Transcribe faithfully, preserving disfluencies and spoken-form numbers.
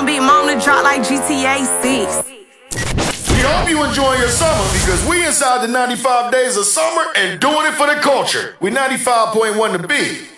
on Big Mom to drop like G T A six. We hope you enjoying your summer because we inside the ninety-five days of summer and doing it for the culture. We ninety-five point one The Big.